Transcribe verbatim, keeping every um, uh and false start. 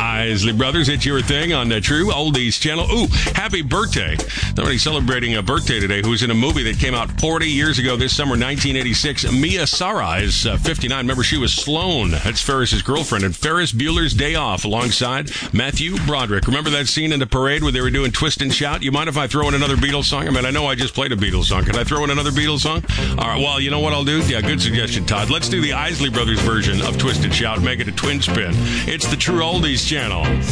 Isley Brothers, it's your thing on the True Oldies channel. Ooh, happy birthday. Somebody celebrating a birthday today who was in a movie that came out forty years ago this summer, nineteen eighty-six. Mia Sara is uh, fifty-nine. Remember, she was Sloane. That's Ferris's girlfriend. And Ferris Bueller's Day Off alongside Matthew Broderick. Remember that scene in the parade where they were doing Twist and Shout? You mind if I throw in another Beatles song? I mean, I know I just played a Beatles song. Can I throw in another Beatles song? All right, well, you know what I'll do? Yeah, good suggestion, Todd. Let's do the Isley Brothers version of Twist and Shout. Make it a twin spin. It's the True Oldies channel.